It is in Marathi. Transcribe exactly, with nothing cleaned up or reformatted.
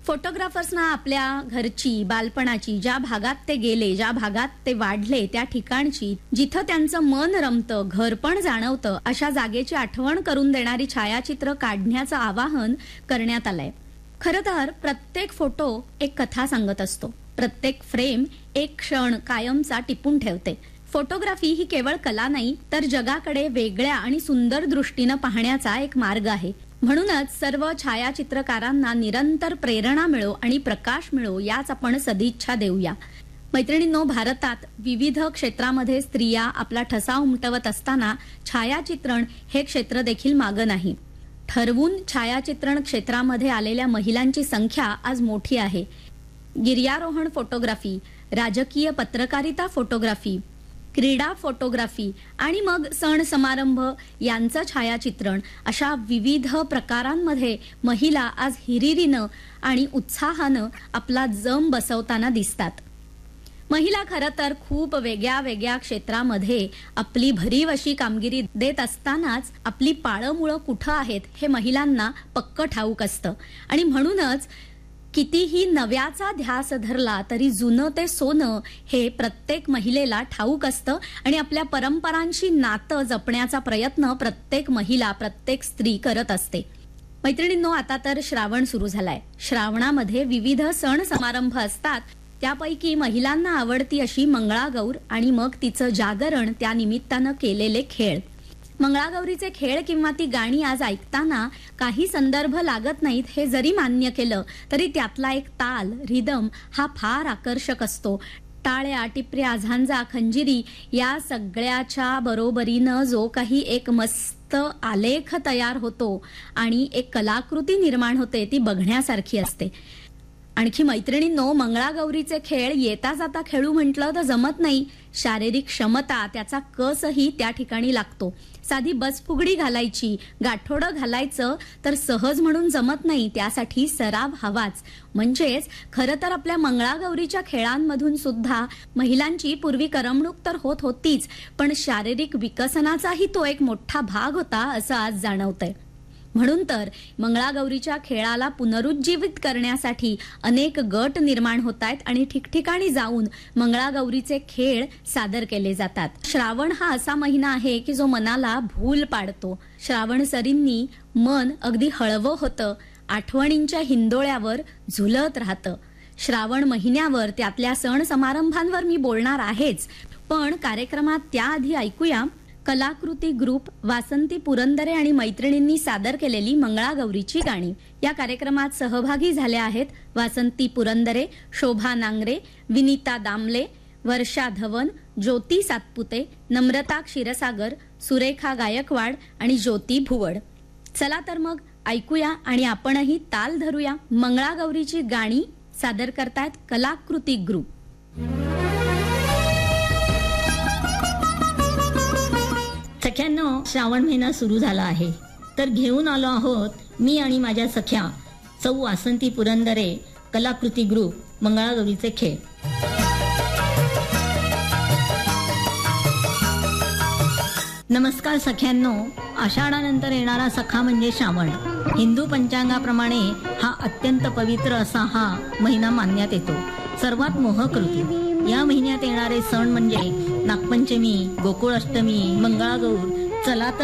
फोटोग्राफर्सना आपल्या घरची, बालपणाची, ज्या भागात ते गेले, ज्या भागात ते वाढले, त्या ठिकाणची, जिथं त्यांचं मन रमतं, घर पण जाणवतं, अशा जागेची आठवण करून देणारी छायाचित्र काढण्याचं आवाहन करण्यात आलंय. खरं तर प्रत्येक फोटो एक कथा सांगत असतो. प्रत्येक फ्रेम एक क्षण कायमचा टिपून ठेवते. फोटोग्राफी ही केवळ कला नाही, तर जगाकडे वेगळ्या आणि सुंदर दृष्टीनं पाहण्याचा एक मार्ग आहे. म्हणूनच सर्व छायाचित्रकारांना निरंतर प्रेरणा मिळो आणि प्रकाश मिळो, याच आपण सदिच्छा देऊया. मैत्रिणींनो, भारतात विविध क्षेत्रामध्ये स्त्रिया आपला ठसा उमटवत असताना छायाचित्रण हे क्षेत्र देखील मागं नाही. ठरवून छायाचित्रण क्षेत्रामध्ये आलेल्या महिलांची संख्या आज मोठी आहे. गिर्यारोहण फोटोग्राफी, राजकीय पत्रकारिता फोटोग्राफी, क्रीडा फोटोग्राफी आणि मग सण समारंभ यांचं छायाचित्रण, अशा विविध प्रकारांमध्ये महिला आज हिरिरीनं आणि उत्साहानं आपला जम बसवताना दिसतात. महिला खरं तर खूप वेगळ्या वेगळ्या क्षेत्रामध्ये आपली भरीव अशी कामगिरी देत असतानाच आपली पाळंमुळं कुठं आहेत हे महिलांना पक्क ठाऊक असतं. आणि म्हणूनच कितीही नव्याचा ध्यास धरला तरी जुनं ते सोनं हे प्रत्येक महिलेला ठाऊक असतं आणि आपल्या परंपरांशी नातं जपण्याचा प्रयत्न प्रत्येक महिला, प्रत्येक स्त्री करत असते. मैत्रिणींनो, आता तर श्रावण सुरू झालाय. श्रावणामध्ये विविध सण समारंभ असतात. त्यापैकी महिलांना आवडती अशी मंगळागौर आणि मग तिचं जागरण, त्या निमित्तानं केलेले खेळ. मंगळागौरीचे खेळ किंवा ती गाणी आज ऐकताना काही संदर्भ लागत नाहीत हे जरी मान्य केलं तरी त्यातला एक ताल, रिदम हा फार आकर्षक असतो. टाळ्या, टिपऱ्या, झांजा, खंजिरी या सगळ्याच्या बरोबरीनं जो काही एक मस्त आलेख तयार होतो आणि एक कलाकृती निर्माण होते, ती बघण्यासारखी असते. आणखी मैत्रिणींनो, मंगळागौरीचे खेळ येता जाता खेळू म्हटलं तर जमत नाही. शारीरिक क्षमता, त्याचा कसही त्या ठिकाणी लागतो. साधी बसफुगडी घालायची, गाठोडं घालायचं तर सहज म्हणून जमत नाही, त्यासाठी सराव हवाच. म्हणजेच खरं तर आपल्या मंगळागौरीच्या खेळांमधून सुद्धा महिलांची पूर्वी करमणूक तर होत होतीच, पण शारीरिक विकसनाचाही तो एक मोठा भाग होता असं आज जाणवतंय. म्हणून तर मंगळागौरीच्या खेळाला पुनरुज्जीवित करण्यासाठी अनेक गट निर्माण होत आहेत आणि ठिकठिकाणी जाऊन मंगळागौरीचे खेळ सादर केले जातात. श्रावण हा असा महिना आहे की जो मनाला भूल पाडतो. श्रावण सरींनी मन अगदी हळवं होतं, आठवणींच्या हिंदोळ्यावर झुलत राहतं. श्रावण महिन्यावर, त्यातल्या सण समारंभांवर मी बोलणार आहेच, पण कार्यक्रमात त्याआधी ऐकूया कलाकृती ग्रुप वासंती पुरंदरे आणि मैत्रिणींनी सादर केलेली मंगळागौरीची गाणी. या कार्यक्रमात सहभागी झाल्या आहेत वासंती पुरंदरे, शोभा नांगरे, विनीता दामले, वर्षा धवन, ज्योती सातपुते, नम्रता क्षीरसागर, सुरेखा गायकवाड आणि ज्योती भुवड. चला तर मग ऐकूया आणि आपणही ताल धरूया. मंगळागौरीची गाणी सादर करतायत कलाकृती ग्रुप. सख्यांनो, श्रावण महिना सुरू झाला आहे, तर घेऊन आलो आहोत मी आणि माझ्या सख्या सौ वासंती पुरंदरे, कलाकृती ग्रुप, मंगळागौरीचे खेळ. नमस्कार सख्यांनो, आषाढानंतर येणारा सखा म्हणजे श्रावण. हिंदू पंचांगाप्रमाणे हा अत्यंत पवित्र असा हा महिना मानण्यात येतो. सर्वात मोहक ऋतू. या महिन्यात येणारे सण म्हणजे नागपंचमी, गोकुळाष्टमी, मंगळागौर. चला तर